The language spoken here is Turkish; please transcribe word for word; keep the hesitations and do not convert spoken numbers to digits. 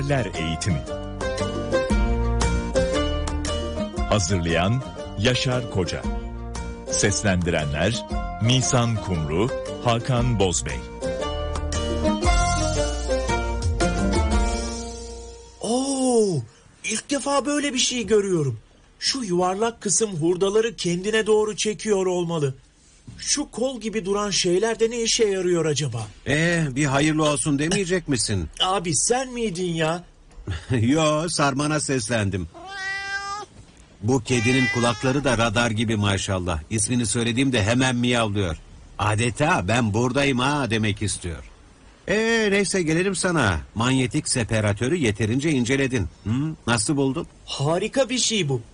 Eğitimi. Hazırlayan Yaşar Koca. Seslendirenler Nisan Kumru, Hakan Bozbey. Oo, ilk defa böyle bir şey görüyorum. Şu yuvarlak kısım hurdaları kendine doğru çekiyor olmalı. Şu kol gibi duran şeyler de ne işe yarıyor acaba? Ee, bir hayırlı olsun demeyecek misin? Abi sen miydin ya? Yo, Sarman'a seslendim. Bu kedinin kulakları da radar gibi maşallah. İsmini söylediğimde hemen miyavlıyor. Adeta ben buradayım ha demek istiyor. Ee, neyse gelelim sana. Manyetik separatörü yeterince inceledin. Hı, nasıl buldun? Harika bir şey bu.